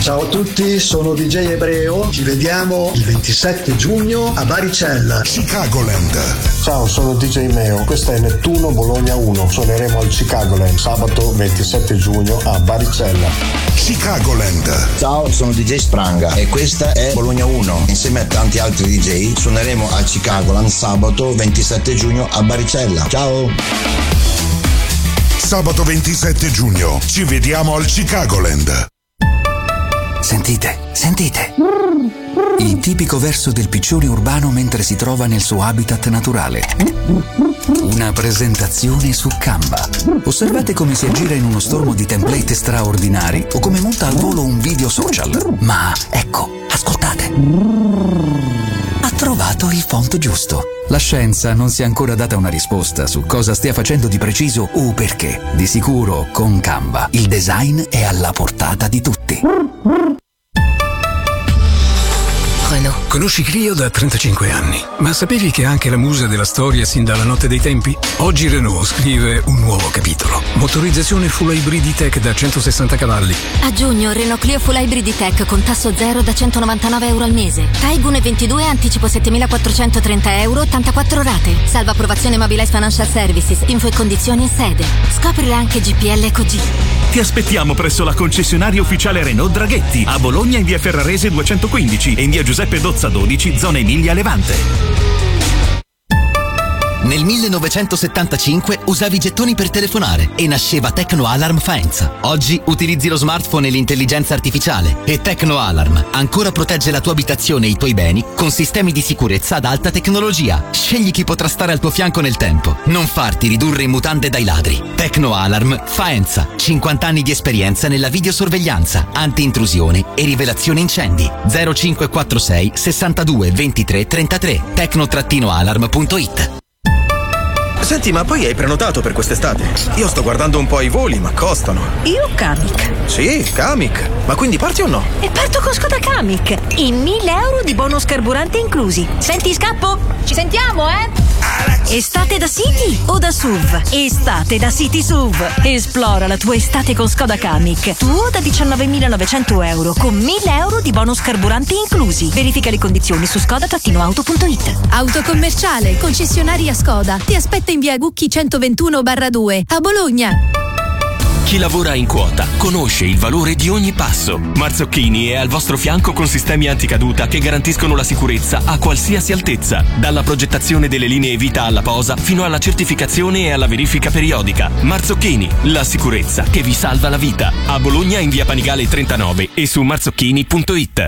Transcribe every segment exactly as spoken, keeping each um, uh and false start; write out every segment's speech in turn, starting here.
Ciao a tutti, sono D J Ebreo, ci vediamo il ventisette giugno a Baricella, Chicagoland. Ciao, sono D J Meo, questa è Nettuno Bologna uno, suoneremo al Chicagoland sabato ventisette giugno a Baricella. Chicagoland. Ciao, sono D J Spranga e questa è Bologna uno. Insieme a tanti altri D J suoneremo al Chicagoland sabato ventisette giugno a Baricella. Ciao! Sabato ventisette giugno ci vediamo al Chicagoland. Sentite, sentite. Il tipico verso del piccione urbano mentre si trova nel suo habitat naturale. Una presentazione su Canva. Osservate come si aggira in uno stormo di template straordinari o come monta al volo un video social. Ma ecco, ascoltate. Ha trovato il font giusto. La scienza non si è ancora data una risposta su cosa stia facendo di preciso o perché. Di sicuro, con Canva, il design è alla portata di tutti. Renault. Conosci Clio da trentacinque anni, ma sapevi che è anche la musa della storia sin dalla notte dei tempi? Oggi Renault scrive un nuovo capitolo. Motorizzazione full hybrid tech da centosessanta cavalli. A giugno Renault Clio full hybrid tech con tasso zero da centonovantanove euro al mese. Taigun ventidue anticipo settemilaquattrocentotrenta euro, ottantaquattro rate. Salva approvazione Mobilize Financial Services. Info e condizioni in sede. Scoprile anche G P L Ecog. Ti aspettiamo presso la concessionaria ufficiale Renault Draghetti a Bologna in via Ferrarese duecentoquindici e in via Giuseppe Dozza dodici, zona Emilia Levante. Nel millenovecentosettantacinque usavi i gettoni per telefonare e nasceva Tecno Alarm Faenza. Oggi utilizzi lo smartphone e l'intelligenza artificiale e Tecno Alarm ancora protegge la tua abitazione e i tuoi beni con sistemi di sicurezza ad alta tecnologia. Scegli chi potrà stare al tuo fianco nel tempo. Non farti ridurre in mutande dai ladri. Tecno Alarm Faenza. cinquanta anni di esperienza nella videosorveglianza, anti-intrusione e rivelazione incendi. zero cinque quattro sei sessantadue ventitré trentatré. tecno alarm punto it. Senti, ma poi hai prenotato per quest'estate? Io sto guardando un po' i voli, ma costano. Io Kamiq. Sì, Kamiq. Ma quindi parti o no? E parto con Skoda Kamiq. E mille euro di bonus carburante inclusi. Senti, scappo? Ci sentiamo, eh? Estate da City o da S U V? Estate da City S U V. Esplora la tua estate con Skoda Kamiq. Tuo da diciannovemilanovecento euro con mille euro di bonus carburante inclusi. Verifica le condizioni su skoda auto punto it. Autocommerciale, concessionaria Skoda. Ti aspetta in via Gucchi centoventuno barra due a Bologna. Chi lavora in quota conosce il valore di ogni passo. Marzocchini è al vostro fianco con sistemi anticaduta che garantiscono la sicurezza a qualsiasi altezza, dalla progettazione delle linee vita alla posa fino alla certificazione e alla verifica periodica. Marzocchini, la sicurezza che vi salva la vita. A Bologna in via Panigale trentanove e su marzocchini punto it.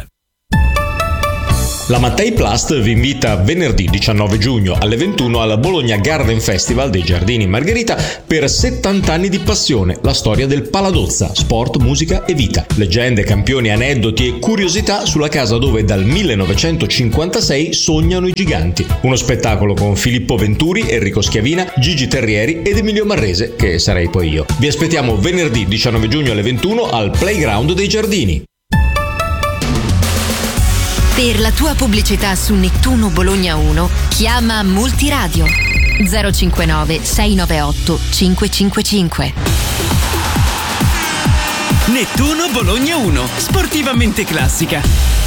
La Mattei Plast vi invita venerdì diciannove giugno alle ventuno al Bologna Garden Festival dei Giardini Margherita per settanta anni di passione, la storia del Paladozza, sport, musica e vita. Leggende, campioni, aneddoti e curiosità sulla casa dove dal millenovecentocinquantasei sognano i giganti. Uno spettacolo con Filippo Venturi, Enrico Schiavina, Gigi Terrieri ed Emilio Marrese, che sarei poi io. Vi aspettiamo venerdì diciannove giugno alle ventuno al Playground dei Giardini. Per la tua pubblicità su Nettuno Bologna uno, chiama Multiradio zero cinquantanove sei novantaotto cinquecentocinquantacinque. Nettuno Bologna uno, sportivamente classica.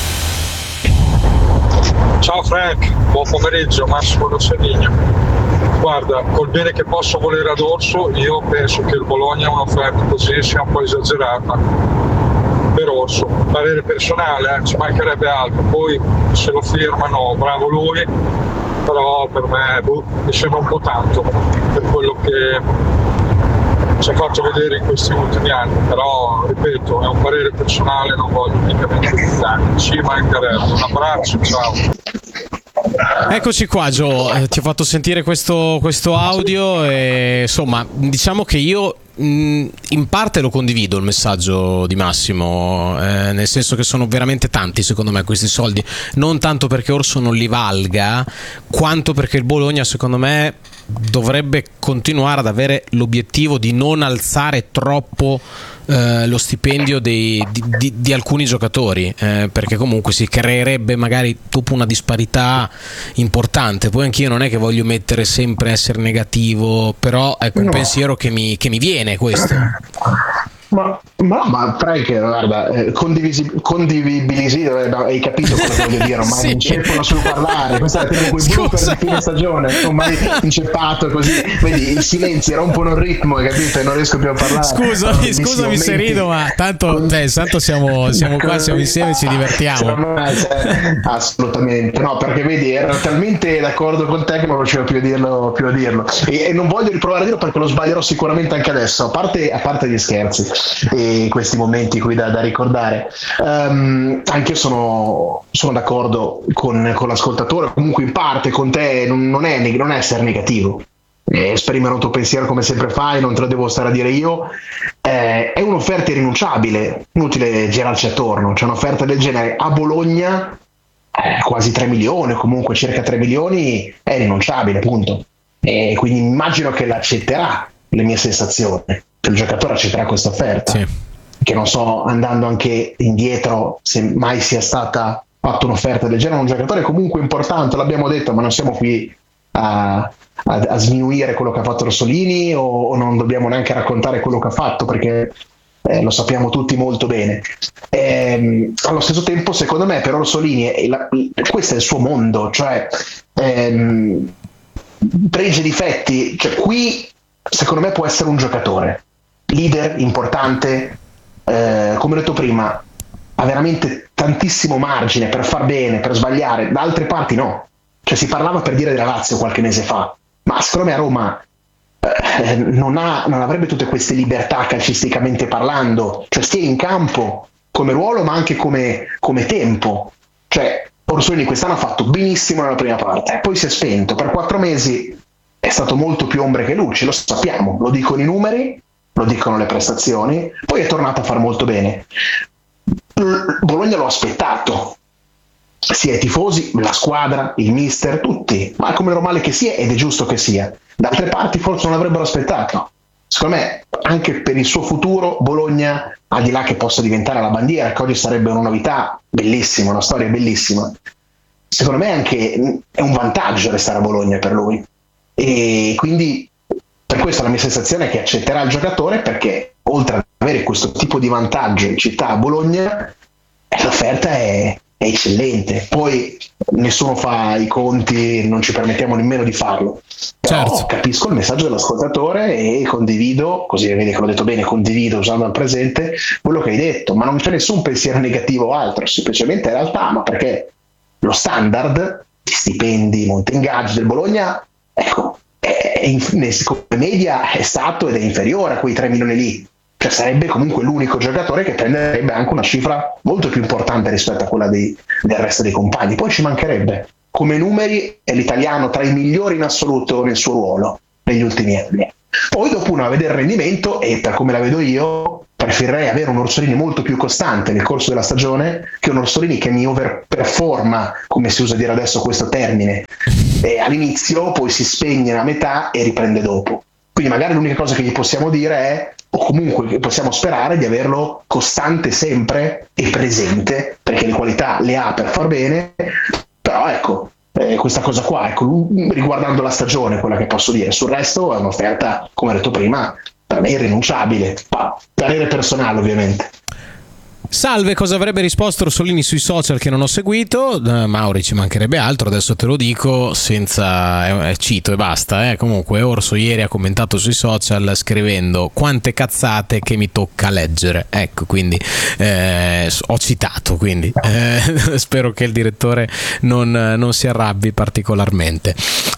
Ciao Frank, buon pomeriggio, Massimo Rosselligno. Guarda, col bene che posso volere ad Orso, io penso che il Bologna un'offerta così sia un po' esagerata. Per Orso, parere personale, eh, ci mancherebbe altro, poi se lo firmano bravo lui, però per me boh, mi sembra un po' tanto per quello che ci ha fatto vedere in questi ultimi anni, però ripeto è un parere personale, non voglio unicamente giudicare, ci mancherebbe. Un abbraccio, ciao. Eccoci qua Gio, eh, ti ho fatto sentire questo, questo audio e insomma diciamo che io mh, in parte lo condivido il messaggio di Massimo, eh, nel senso che sono veramente tanti secondo me questi soldi, non tanto perché Orso non li valga quanto perché il Bologna secondo me dovrebbe continuare ad avere l'obiettivo di non alzare troppo eh, lo stipendio dei, di, di, di alcuni giocatori, eh, perché comunque si creerebbe magari dopo una disparità importante. Poi anch'io non è che voglio mettere sempre essere negativo, però ecco un pensiero che mi, che mi viene questo. Ma, ma, ma Frank, guarda, eh, condivisi, condivibilisi, no, hai capito cosa voglio dire, ormai sì. inceppono sul parlare, questa è quei blooper di fine stagione, ormai inceppato così, vedi, i silenzi rompono il ritmo, hai capito, e non riesco più a parlare. Scusami, scusami se rido, ma tanto, cioè, tanto siamo, siamo qua, siamo insieme e ci divertiamo. Cioè, assolutamente, no, perché vedi, ero talmente d'accordo con te che non riuscivo più a dirlo, più a dirlo. E, e non voglio riprovare a dirlo perché lo sbaglierò sicuramente anche adesso, a parte, a parte gli scherzi e questi momenti qui da, da ricordare. Um, anche io sono, sono d'accordo con, con l'ascoltatore, comunque in parte con te non, non, è, non è essere negativo. Eh, esprimere un tuo pensiero come sempre fai, non te lo devo stare a dire io. Eh, è un'offerta irrinunciabile, inutile girarci attorno. C'è un'offerta del genere a Bologna, eh, quasi tre milioni, comunque circa tre milioni, è irrinunciabile, punto. E quindi immagino che l'accetterà, le mie sensazioni. Il giocatore accetterà questa offerta, sì. Che non so, andando anche indietro, se mai sia stata fatta un'offerta del genere a un giocatore comunque importante, l'abbiamo detto, ma non siamo qui a, a, a sminuire quello che ha fatto Orsolini, o, o non dobbiamo neanche raccontare quello che ha fatto, perché eh, lo sappiamo tutti molto bene. E, allo stesso tempo, secondo me, per Orsolini è la, questo è il suo mondo, cioè ehm, pregi e difetti, cioè qui secondo me può essere un giocatore leader importante, eh, come ho detto prima, ha veramente tantissimo margine per far bene, per sbagliare. Da altre parti no, cioè si parlava, per dire, della Lazio qualche mese fa, ma secondo me a Roma eh, non, ha, non avrebbe tutte queste libertà calcisticamente parlando, cioè stia in campo come ruolo ma anche come, come tempo. Cioè Orsolini quest'anno ha fatto benissimo nella prima parte, poi si è spento per quattro mesi, è stato molto più ombre che luci, lo sappiamo, lo dicono i numeri, lo dicono le prestazioni, poi è tornato a far molto bene. Bologna l'ho aspettato, sia i tifosi, la squadra, il mister, tutti, ma come è normale che sia ed è giusto che sia. Da altre parti forse non l'avrebbero aspettato. Secondo me anche per il suo futuro Bologna, al di là che possa diventare la bandiera, che oggi sarebbe una novità bellissima, una storia bellissima, secondo me anche è un vantaggio restare a Bologna per lui. E quindi per questo la mia sensazione è che accetterà il giocatore, perché oltre ad avere questo tipo di vantaggio in città a Bologna, l'offerta è, è eccellente. Poi nessuno fa i conti, non ci permettiamo nemmeno di farlo, però certo. Capisco il messaggio dell'ascoltatore e condivido, così vedi che l'ho detto bene, condivido usando il presente quello che hai detto, ma non c'è nessun pensiero negativo o altro, semplicemente in realtà, ma perché lo standard di stipendi, monte ingaggio del Bologna, ecco, è in, come media è stato ed è inferiore a quei tre milioni lì, cioè sarebbe comunque l'unico giocatore che prenderebbe anche una cifra molto più importante rispetto a quella dei, del resto dei compagni. Poi ci mancherebbe, come numeri è l'italiano tra i migliori in assoluto nel suo ruolo negli ultimi anni. Poi dopo uno vede il rendimento, e per come la vedo io preferirei avere un Orsolini molto più costante nel corso della stagione che un Orsolini che mi overperforma, come si usa dire adesso questo termine, e all'inizio poi si spegne a metà e riprende dopo. Quindi magari l'unica cosa che gli possiamo dire è, o comunque possiamo sperare, di averlo costante sempre e presente, perché le qualità le ha per far bene. Però ecco, eh, questa cosa qua, ecco, riguardando la stagione, quella che posso dire. Sul resto è un'offerta, come ho detto prima, per me irrinunciabile, parere personale ovviamente. Salve, cosa avrebbe risposto Orsolini sui social che non ho seguito? Uh, Mauri, ci mancherebbe altro, adesso te lo dico senza eh, cito e basta. Eh. Comunque Orso ieri ha commentato sui social scrivendo quante cazzate che mi tocca leggere. Ecco, quindi eh, ho citato, quindi eh, spero che il direttore non, non si arrabbi particolarmente.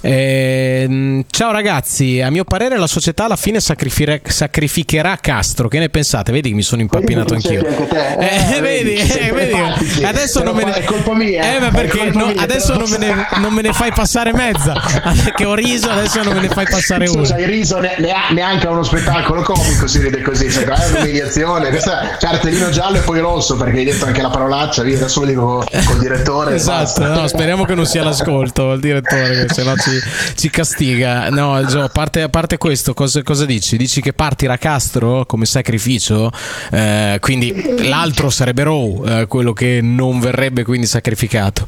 Eh, ciao ragazzi, a mio parere la società alla fine sacrificherà Castro, che ne pensate? Vedi che mi sono impappinato anch'io. Eh, vedi, eh, vedi. Adesso non me ne... è colpa mia, eh, ma perché no, adesso non me, ne, non me ne fai passare mezza, perché ho riso, adesso non me ne fai passare una. Scusa, hai riso ne, ne neanche a uno spettacolo comico si ride così, cioè, è un'umiliazione. Questa cartellino giallo e poi rosso, perché hai detto anche la parolaccia, via, adesso lo dico col direttore. Esatto, no, speriamo che non sia l'ascolto il direttore, che se no ci, ci castiga. No, Gio, a parte, a parte questo, cosa, cosa dici? Dici che partirà Castro come sacrificio? Eh, quindi l'altro sarebbe Rowe, eh, quello che non verrebbe quindi sacrificato.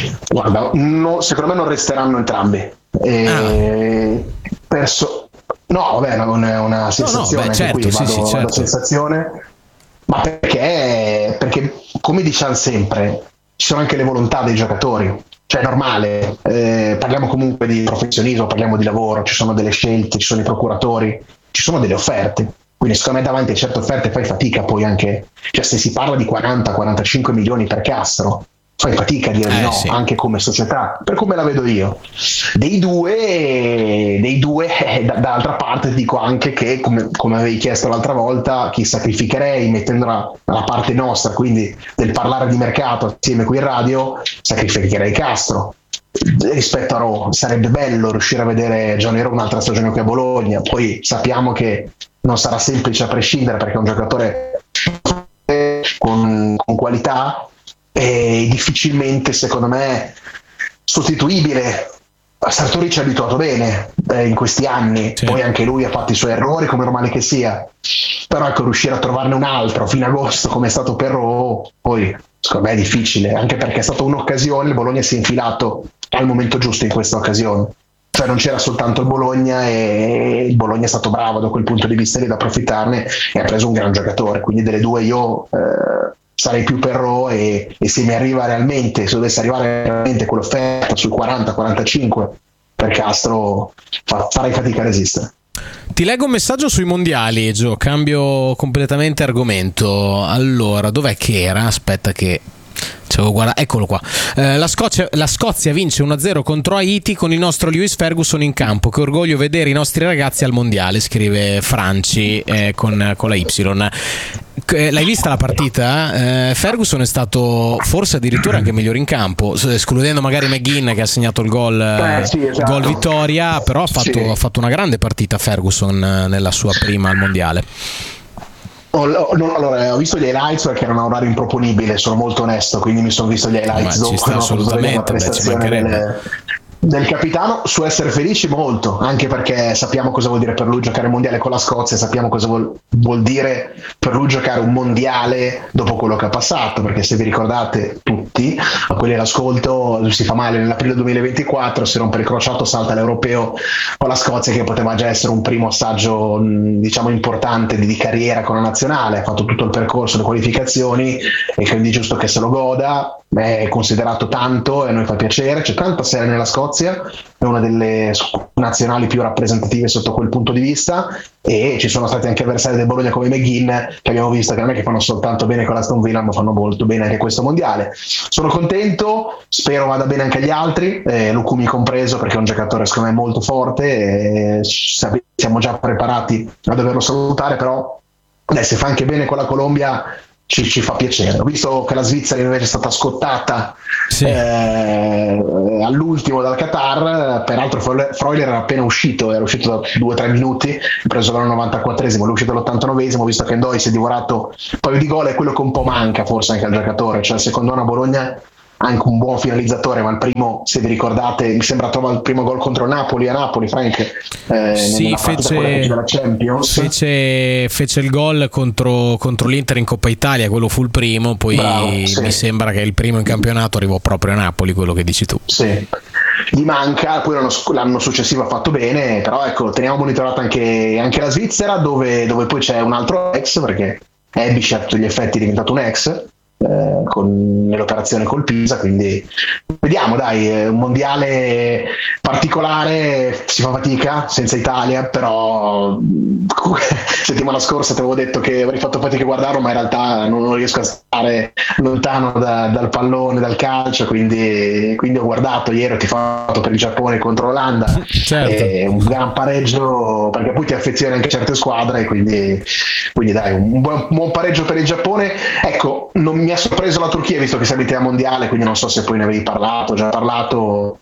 Guarda, no, secondo me non resteranno entrambi. Eh, ah. perso- No, vabbè, è una, una sensazione, no, no, beh, certo, qui sì, vado, sì, certo. vado sensazione, ma perché, perché come diciamo sempre, ci sono anche le volontà dei giocatori, cioè è normale, eh, parliamo comunque di professionismo, parliamo di lavoro, ci sono delle scelte, ci sono i procuratori, ci sono delle offerte, quindi secondo me davanti a certe offerte fai fatica poi anche, cioè se si parla di quaranta quarantacinque milioni per Castro, fai fatica a dire eh, di no, sì. anche come società, per come la vedo io. Dei due, dei due eh, da, dall'altra parte dico anche che, come, come avevi chiesto l'altra volta, chi sacrificherei mettendola dalla parte nostra, quindi del parlare di mercato assieme qui in radio, sacrificherei Castro. Rispetto a Ro, sarebbe bello riuscire a vedere Gianero un'altra stagione qui a Bologna, poi sappiamo che non sarà semplice a prescindere perché è un giocatore con, con qualità e difficilmente secondo me sostituibile. Sartori ci ha abituato bene eh, in questi anni, sì. Poi anche lui ha fatto i suoi errori come normale che sia, però ecco, riuscire a trovarne un altro fino a agosto come è stato per Ro, poi secondo me è difficile, anche perché è stata un'occasione, il Bologna si è infilato al momento giusto in questa occasione, cioè non c'era soltanto il Bologna e il Bologna è stato bravo da quel punto di vista lì ad approfittarne e ha preso un gran giocatore, quindi delle due io eh, sarei più per Ro e, e se mi arriva realmente, se dovesse arrivare realmente quell'offerta sui quaranta quarantacinque per Castro fa, farei fatica a resistere. Ti leggo un messaggio sui mondiali, Gio, cambio completamente argomento. Allora, dov'è che era? Aspetta che... Guarda, eccolo qua. Eh, la, Scozia, la Scozia vince uno a zero contro Haiti con il nostro Lewis Ferguson in campo. Che orgoglio vedere i nostri ragazzi al mondiale, scrive Franci eh, con, con la Y. Eh, l'hai vista la partita? Eh, Ferguson è stato forse addirittura anche migliore in campo, escludendo magari McGinn che ha segnato il gol, eh, sì, esatto. gol vittoria, però ha fatto, sì. ha fatto una grande partita Ferguson nella sua prima al mondiale. Oh, no, allora, ho visto gli highlights perché era un orario improponibile, sono molto onesto, quindi mi sono visto gli highlights dopo, ci sta assolutamente, beh, ci mancherebbe. Del capitano, su essere felici molto, anche perché sappiamo cosa vuol dire per lui giocare un mondiale con la Scozia, sappiamo cosa vuol, vuol dire per lui giocare un mondiale dopo quello che ha passato, perché se vi ricordate tutti, a quelli all'ascolto, lui si fa male nell'aprile duemilaventiquattro, si rompe il crociato, salta l'europeo con la Scozia che poteva già essere un primo assaggio diciamo importante di, di carriera con la nazionale, ha fatto tutto il percorso, le qualificazioni e quindi è giusto che se lo goda, è considerato tanto e a noi fa piacere, c'è tanta serie nella Scozia, è una delle nazionali più rappresentative sotto quel punto di vista e ci sono stati anche avversari del Bologna come McGinn che abbiamo visto che non è che fanno soltanto bene con l'Aston Villa ma fanno molto bene anche questo mondiale. Sono contento, spero vada bene anche agli altri, eh, Lucumi compreso perché è un giocatore secondo me molto forte e siamo già preparati a doverlo salutare, però eh, se fa anche bene con la Colombia Ci, ci fa piacere. Ho visto che la Svizzera invece è stata scottata sì. eh, all'ultimo dal Qatar, peraltro Freuler era appena uscito, era uscito da due o tre minuti, preso dal novantaquattresimo, è uscito all'ottantanovesimo, ho visto che Ndoi si è divorato un paio di gol, è quello che un po' manca forse anche al giocatore, cioè secondo me a Bologna anche un buon finalizzatore, ma il primo, se vi ricordate, mi sembra trova il primo gol contro Napoli a Napoli, Frank, eh, sì, fece, della Champions. Fece, fece il gol contro, contro l'Inter in Coppa Italia, quello fu il primo, poi Bravo, sì. mi sembra che il primo in campionato arrivò proprio a Napoli, quello che dici tu. Sì. Gli manca, poi l'anno, l'anno successivo ha fatto bene, però ecco, teniamo monitorata anche, anche la Svizzera, dove, dove poi c'è un altro ex, perché Ebic a tutti gli effetti è diventato un ex eh, con, nell'operazione col Pisa, quindi vediamo, dai, un mondiale particolare, si fa fatica senza Italia, però settimana scorsa ti avevo detto che avrei fatto fatica a guardarlo, ma in realtà non, non riesco a stare lontano da, dal pallone, dal calcio, quindi, quindi ho guardato ieri, ho tifato per il Giappone contro l'Olanda, certo. E un gran pareggio perché poi ti affezioni anche a certe squadre, quindi, quindi dai, un buon, un buon pareggio per il Giappone. Ecco, non mi ha sorpreso la Turchia visto che siamo in tema mondiale, quindi non so se poi ne avevi parlato, già parlato,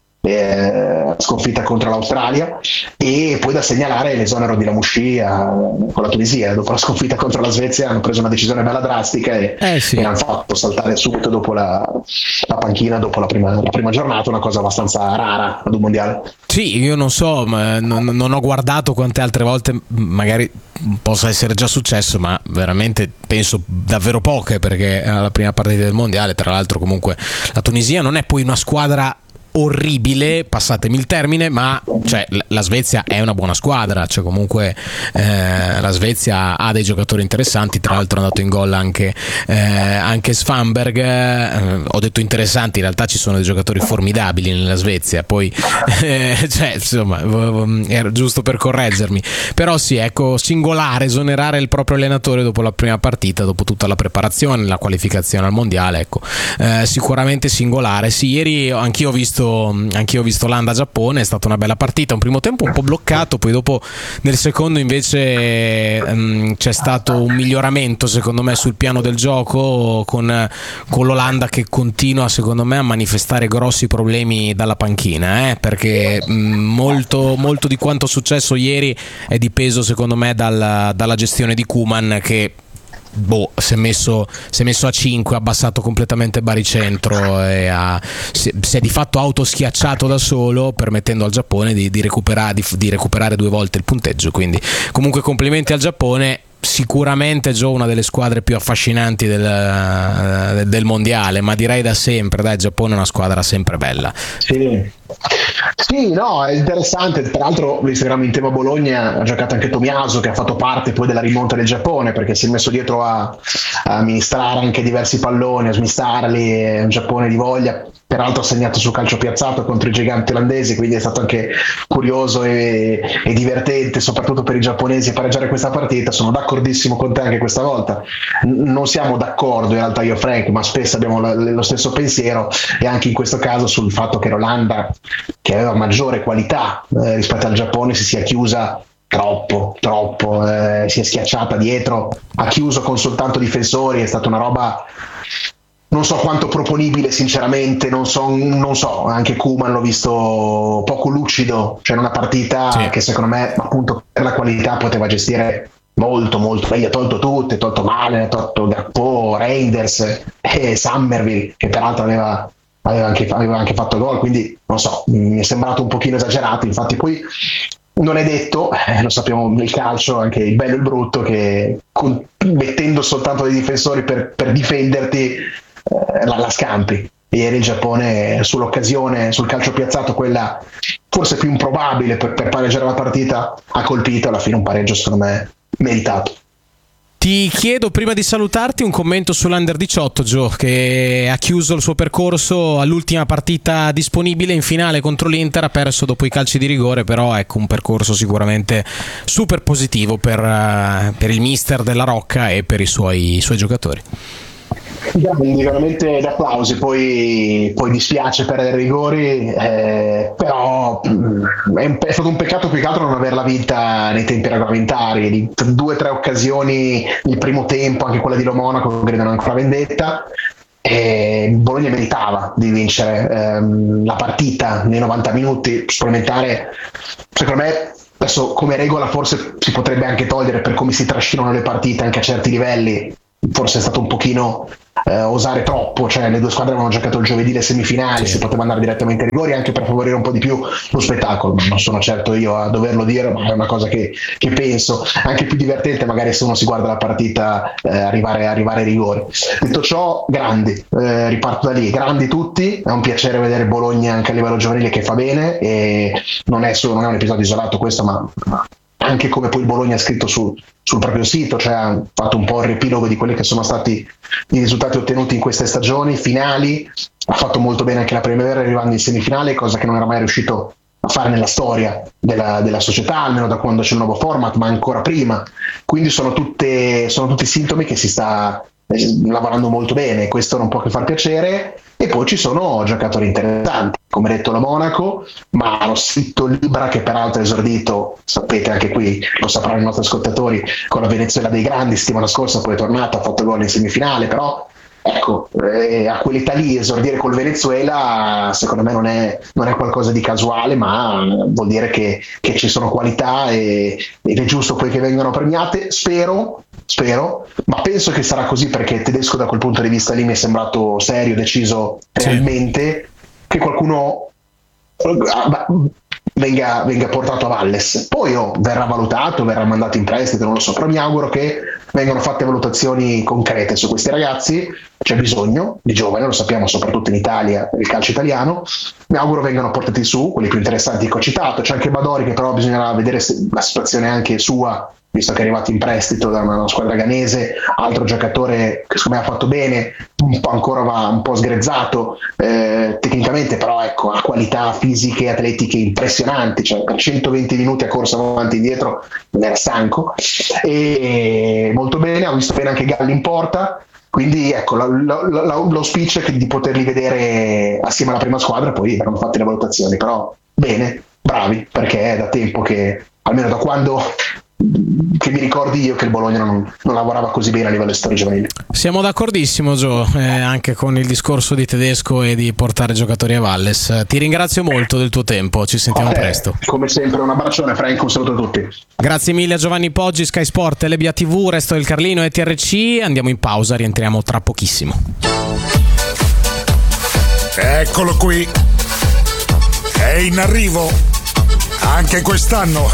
eh, sconfitta contro l'Australia, e poi da segnalare l'esonero di Lamouchi con la Tunisia dopo la sconfitta contro la Svezia. Hanno preso una decisione bella drastica e, eh sì. e hanno fatto saltare subito dopo la, la panchina dopo la prima, la prima giornata, una cosa abbastanza rara ad un mondiale. Sì, io non so, ma non, non ho guardato quante altre volte magari possa essere già successo, ma veramente penso davvero poche, perché è la prima partita del mondiale. Tra l'altro comunque la Tunisia non è poi una squadra orribile, passatemi il termine, ma cioè, la Svezia è una buona squadra, cioè comunque eh, la Svezia ha dei giocatori interessanti, tra l'altro è andato in gol anche, eh, anche Svanberg, eh, ho detto interessanti, in realtà ci sono dei giocatori formidabili nella Svezia, poi eh, cioè, insomma era giusto per correggermi, però sì, ecco, singolare esonerare il proprio allenatore dopo la prima partita, dopo tutta la preparazione, la qualificazione al mondiale, ecco, eh, sicuramente singolare. Sì, ieri anch'io ho visto anch'io ho visto Olanda-Giappone, è stata una bella partita, un primo tempo un po' bloccato, poi dopo nel secondo invece um, c'è stato un miglioramento secondo me sul piano del gioco, con, con l'Olanda che continua secondo me a manifestare grossi problemi dalla panchina, eh, perché um, molto, molto di quanto successo ieri è dipeso secondo me dal, dalla gestione di Koeman, che boh, si è messo, si è messo a cinque, ha abbassato completamente baricentro e ha, si, si è di fatto autoschiacciato da solo, permettendo al Giappone di, di, recuperare, di, di recuperare due volte il punteggio. Quindi comunque complimenti al Giappone, sicuramente Gio una delle squadre più affascinanti del, del mondiale, ma direi da sempre, dai, il Giappone è una squadra sempre bella. Sì. Sì, no, è interessante. Tra l'altro, visto che eravamo in tema Bologna, ha giocato anche Tomiyasu, che ha fatto parte poi della rimonta del Giappone, perché si è messo dietro a, a amministrare anche diversi palloni, a smistarli, è un Giappone di voglia. Peraltro ha segnato sul calcio piazzato contro i giganti olandesi, quindi è stato anche curioso e, e divertente, soprattutto per i giapponesi, pareggiare questa partita. Sono d'accordissimo con te anche questa volta. N- non siamo d'accordo in realtà io e Frank, ma spesso abbiamo l- lo stesso pensiero, e anche in questo caso sul fatto che l'Olanda, che aveva maggiore qualità eh, rispetto al Giappone, si sia chiusa troppo, troppo, eh, si è schiacciata dietro, ha chiuso con soltanto difensori, è stata una roba... Non so quanto proponibile, sinceramente, non so, non so, anche Koeman l'ho visto poco lucido, cioè in una partita sì. che secondo me appunto per la qualità poteva gestire molto molto meglio, ha tolto tutte, ha tolto Malen, ha tolto Gakpo, Reinders e Summerville, che peraltro aveva, aveva, anche, aveva anche fatto gol, quindi non so, mi è sembrato un pochino esagerato. Infatti poi non è detto, eh, lo sappiamo nel calcio, anche il bello e il brutto, che con, mettendo soltanto dei difensori per, per difenderti La, la scampi. Ieri il Giappone sull'occasione, sul calcio piazzato, quella forse più improbabile per, per pareggiare la partita, ha colpito. Alla fine un pareggio secondo me meritato. Ti chiedo prima di salutarti un commento sull'Under diciotto, Gio, che ha chiuso il suo percorso all'ultima partita disponibile in finale contro l'Inter, ha perso dopo i calci di rigore, però ecco un percorso sicuramente super positivo per, uh, per il mister della Rocca e per i suoi, i suoi giocatori. Quindi veramente d'applausi, poi, poi dispiace perdere i rigori, eh, però è, un, è stato un peccato più che altro non averla vinta nei tempi regolamentari. Di due o tre occasioni il primo tempo, anche quella di Lo Monaco, gridano ancora vendetta, e Bologna meritava di vincere ehm, la partita nei novanta minuti supplementare. Secondo me adesso come regola forse si potrebbe anche togliere, per come si trascinano le partite anche a certi livelli, forse è stato un pochino eh, osare troppo, cioè le due squadre avevano giocato il giovedì le semifinali, sì. Si poteva andare direttamente ai rigori anche per favorire un po' di più lo spettacolo. Non sono certo io a doverlo dire, ma è una cosa che, che penso anche più divertente magari se uno si guarda la partita, eh, arrivare, arrivare ai rigori. Detto ciò, grandi, eh, riparto da lì, grandi tutti, è un piacere vedere Bologna anche a livello giovanile che fa bene, e non è solo, non è un episodio isolato questo, ma anche come poi il Bologna ha scritto su, sul proprio sito, cioè ha fatto un po' il riepilogo di quelli che sono stati i risultati ottenuti in queste stagioni finali. Ha fatto molto bene anche la primavera arrivando in semifinale, cosa che non era mai riuscito a fare nella storia della, della società, almeno da quando c'è il nuovo format, ma ancora prima. Quindi sono tutte sono tutti sintomi che si sta lavorando molto bene, questo non può che far piacere. E poi ci sono giocatori interessanti, come detto Lo Monaco, ma lo scritto Libra, che peraltro è esordito, sapete anche qui, lo sapranno i nostri ascoltatori, con la Venezuela dei grandi settimana scorsa, poi è tornato, ha fatto gol in semifinale, però ecco, eh, a quell'età lì esordire col Venezuela secondo me non è, non è qualcosa di casuale, ma vuol dire che, che ci sono qualità e, ed è giusto poi che vengano premiate. Spero Spero, ma penso che sarà così, perché Tedesco da quel punto di vista lì mi è sembrato serio, deciso realmente, che qualcuno venga, venga portato a Valles. Poi oh, verrà valutato, verrà mandato in prestito, non lo so, però mi auguro che vengano fatte valutazioni concrete su questi ragazzi, c'è bisogno di giovani, lo sappiamo soprattutto in Italia, nel calcio italiano. Mi auguro vengano portati su quelli più interessanti che ho citato. C'è anche Badori, che però bisognerà vedere se la situazione anche sua, visto che è arrivato in prestito da una squadra ghanese, altro giocatore che secondo me ha fatto bene, un po' ancora va un po' sgrezzato eh, tecnicamente, però ecco, ha qualità fisiche e atletiche impressionanti, cioè per centoventi minuti a corsa avanti e indietro non era stanco, e molto bene, ha visto bene anche Galli in porta. Quindi ecco, la, la, la, l'auspicio è di poterli vedere assieme alla prima squadra, poi verranno fatte le valutazioni, però bene, bravi, perché è da tempo che, almeno da quando che mi ricordi io, che il Bologna non, non lavorava così bene a livello storia giovanile. Siamo d'accordissimo, Gio, eh, anche con il discorso di Tedesco e di portare giocatori a Valles. Ti ringrazio molto del tuo tempo, ci sentiamo eh, presto. Come sempre un abbraccione, Franco, un saluto a tutti. Grazie mille a Giovanni Poggi, Sky Sport, L B A T V, Resto del Carlino e T R C. Andiamo in pausa, rientriamo tra pochissimo. Eccolo qui, è in arrivo anche quest'anno.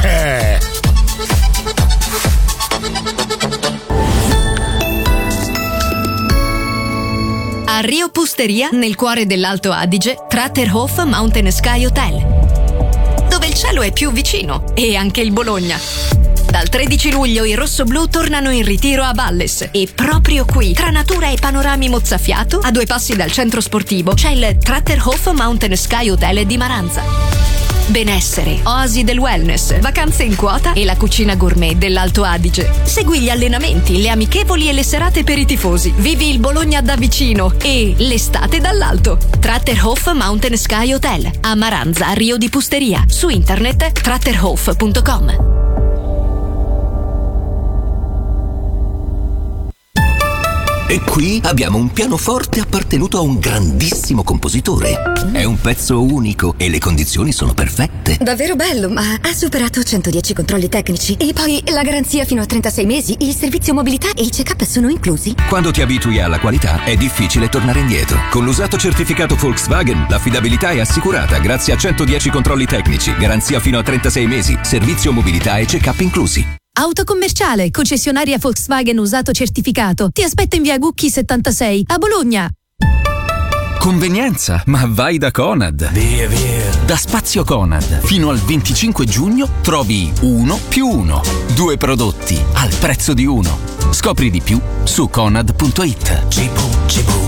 A Rio Pusteria, nel cuore dell'Alto Adige, Tratterhof Mountain Sky Hotel, dove il cielo è più vicino, e anche il Bologna. Dal tredici luglio i rossoblù tornano in ritiro a Valles, e proprio qui, tra natura e panorami mozzafiato, a due passi dal centro sportivo, c'è il Tratterhof Mountain Sky Hotel di Maranza. Benessere, oasi del wellness, vacanze in quota e la cucina gourmet dell'Alto Adige. Segui gli allenamenti, le amichevoli e le serate per i tifosi. Vivi il Bologna da vicino e l'estate dall'alto. Tratterhof Mountain Sky Hotel a Maranza, Rio di Pusteria. Su internet tratterhof punto com. E qui abbiamo un pianoforte appartenuto a un grandissimo compositore. È un pezzo unico e le condizioni sono perfette. Davvero bello, ma ha superato centodieci controlli tecnici. E poi la garanzia fino a trentasei mesi, il servizio mobilità e il check-up sono inclusi. Quando ti abitui alla qualità è difficile tornare indietro. Con l'usato certificato Volkswagen l'affidabilità è assicurata grazie a centodieci controlli tecnici, garanzia fino a trentasei mesi, servizio mobilità e check-up inclusi. Autocommerciale, concessionaria Volkswagen usato certificato. Ti aspetto in via Gucchi settantasei, a Bologna. Convenienza, ma vai da Conad. Via, via. Da Spazio Conad, fino al venticinque giugno trovi uno più uno. Due prodotti al prezzo di uno. Scopri di più su conad punto it. Cibu, cibu.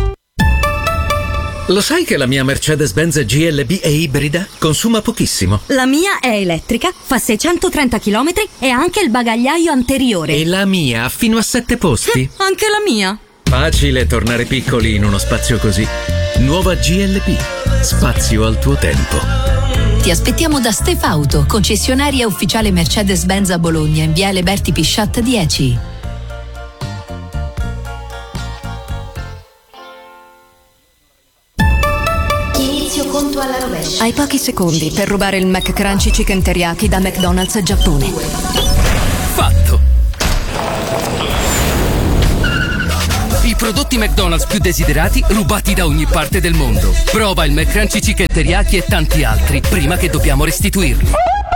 Lo sai che la mia Mercedes-Benz G L B è ibrida? Consuma pochissimo. La mia è elettrica, fa seicentotrenta chilometri e ha anche il bagagliaio anteriore. E la mia ha fino a sette posti. Eh, anche la mia. Facile tornare piccoli in uno spazio così. Nuova G L B. Spazio al tuo tempo. Ti aspettiamo da Stefauto, concessionaria ufficiale Mercedes-Benz a Bologna, in viale Berti Pisciat dieci. Conto alla rovescia. Hai pochi secondi per rubare il McCrunchy Chicken Teriyaki da McDonald's Giappone. Fatto. I prodotti McDonald's più desiderati rubati da ogni parte del mondo. Prova il McCrunchy Chicken Teriyaki e tanti altri prima che dobbiamo restituirli.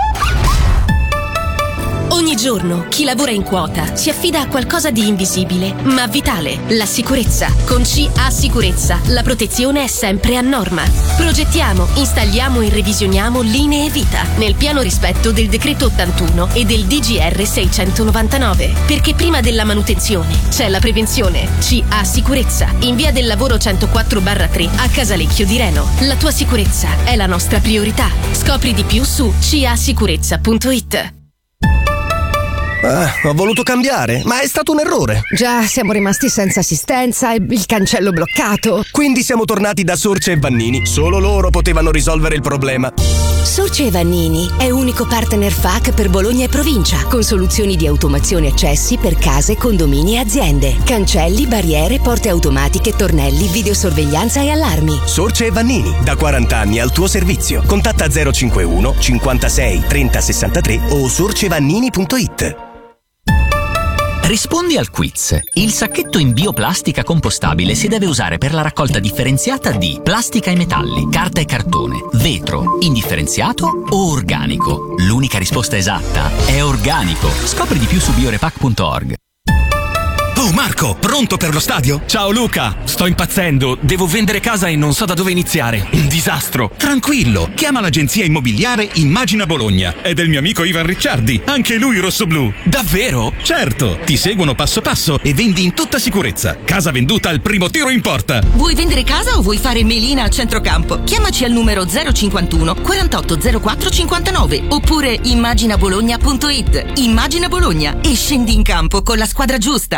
Ogni giorno chi lavora in quota si affida a qualcosa di invisibile ma vitale: la sicurezza. Con C A Sicurezza la protezione è sempre a norma. Progettiamo, installiamo e revisioniamo linee vita nel pieno rispetto del decreto ottantuno e del D G R seicentonovantanove, perché prima della manutenzione c'è la prevenzione. C A Sicurezza, in via del lavoro centoquattro barra tre a Casalecchio di Reno. La tua sicurezza è la nostra priorità. Scopri di più su c a sicurezza punto it. Ah, ho voluto cambiare, ma è stato un errore. Già, siamo rimasti senza assistenza e il cancello bloccato. Quindi siamo tornati da Sorce e Vannini. Solo loro potevano risolvere il problema. Sorce e Vannini è unico partner F A C per Bologna e provincia, con soluzioni di automazione accessi per case, condomini e aziende. Cancelli, barriere, porte automatiche, tornelli, videosorveglianza e allarmi. Sorce e Vannini, da quaranta anni al tuo servizio. Contatta zero cinquantuno cinquantasei trenta sessantatré o sorcevannini punto it. Rispondi al quiz. Il sacchetto in bioplastica compostabile si deve usare per la raccolta differenziata di plastica e metalli, carta e cartone, vetro, indifferenziato o organico. L'unica risposta esatta è organico. Scopri di più su biorepac punto org. Oh Marco, pronto per lo stadio? Ciao Luca, sto impazzendo. Devo vendere casa e non so da dove iniziare. Un disastro. Tranquillo, chiama l'agenzia immobiliare Immagina Bologna. È del mio amico Ivan Ricciardi, anche lui rossoblù. Davvero? Certo, ti seguono passo passo e vendi in tutta sicurezza. Casa venduta al primo tiro in porta. Vuoi vendere casa o vuoi fare melina a centrocampo? Chiamaci al numero zero cinquantuno quarantotto zero quattro cinquantanove oppure immaginabologna punto it. Immagina Bologna e scendi in campo con la squadra giusta.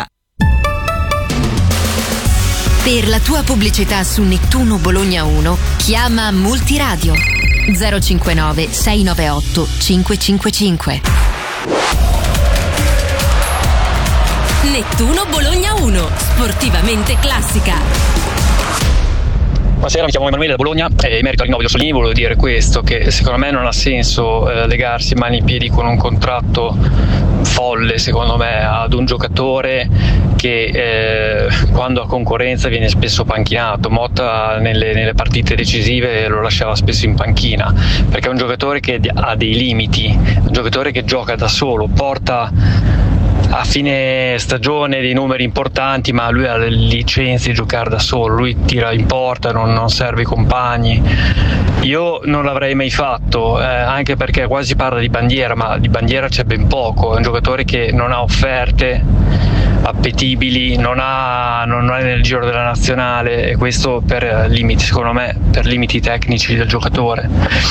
Per la tua pubblicità su Nettuno Bologna uno, chiama Multiradio zero cinquantanove sei novantaotto cinquecentocinquantacinque. Nettuno Bologna uno, sportivamente classica. Buonasera, mi chiamo Emanuele da Bologna e in merito al rinnovo di Orsolini volevo dire questo, che secondo me non ha senso eh, legarsi mani e piedi con un contratto folle, secondo me, ad un giocatore che eh, quando ha concorrenza viene spesso panchinato. Motta nelle, nelle partite decisive lo lasciava spesso in panchina, perché è un giocatore che ha dei limiti, un giocatore che gioca da solo, porta a fine stagione dei numeri importanti, ma lui ha le licenze di giocare da solo, lui tira in porta, non, non serve i compagni. Io non l'avrei mai fatto, eh, anche perché quasi si parla di bandiera, ma di bandiera c'è ben poco. È un giocatore che non ha offerte appetibili, non ha, non è nel giro della nazionale, e questo per limiti, secondo me, per limiti tecnici del giocatore.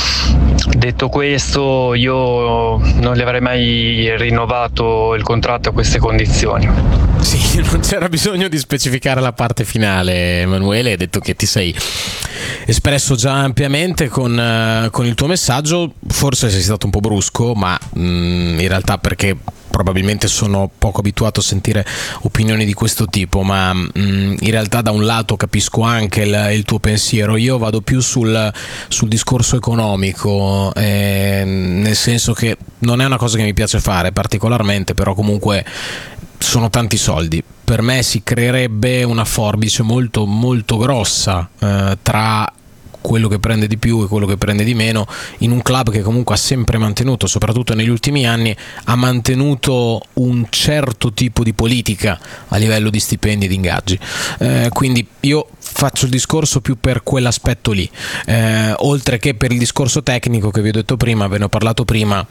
Detto questo, io non gli avrei mai rinnovato il contratto a queste condizioni. Sì, non c'era bisogno di specificare la parte finale, Emanuele. Hai detto che ti sei espresso già ampiamente con, uh, con il tuo messaggio. Forse sei stato un po' brusco, ma mh, in realtà perché probabilmente sono poco abituato a sentire opinioni di questo tipo, ma mh, in realtà da un lato capisco anche il, il tuo pensiero. Io vado più sul, sul discorso economico, eh, nel senso che non è una cosa che mi piace fare particolarmente, però comunque sono tanti soldi. Per me si creerebbe una forbice molto molto grossa eh, tra quello che prende di più e quello che prende di meno, in un club che comunque ha sempre mantenuto, soprattutto negli ultimi anni, ha mantenuto un certo tipo di politica a livello di stipendi e di ingaggi. Eh, quindi io faccio il discorso più per quell'aspetto lì, eh, oltre che per il discorso tecnico che vi ho detto prima, ve ne ho parlato prima.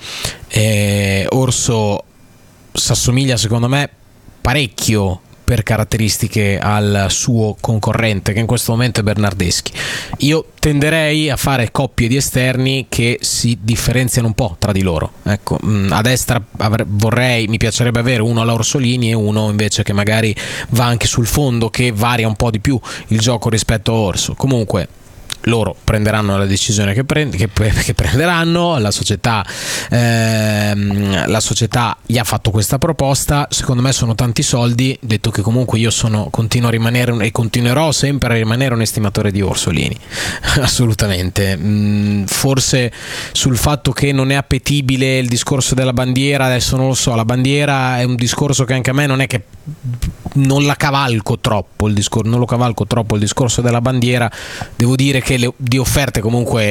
eh, Orso s'assomiglia secondo me parecchio per caratteristiche al suo concorrente, che in questo momento è Bernardeschi. Io tenderei a fare coppie di esterni che si differenziano un po' tra di loro. Ecco, a destra vorrei, mi piacerebbe avere uno alla Orsolini e uno invece che magari va anche sul fondo, che varia un po' di più il gioco rispetto a Orso. Comunque loro prenderanno la decisione che, prend- che, che prenderanno. La società, ehm, la società gli ha fatto questa proposta. Secondo me sono tanti soldi, detto che comunque io sono continuo a rimanere e continuerò sempre a rimanere un estimatore di Orsolini assolutamente. Mm, forse sul fatto che non è appetibile il discorso della bandiera, adesso non lo so. La bandiera è un discorso che anche a me non è che non la cavalco troppo il discorso, non lo cavalco troppo il discorso della bandiera. Devo dire che le, di offerte comunque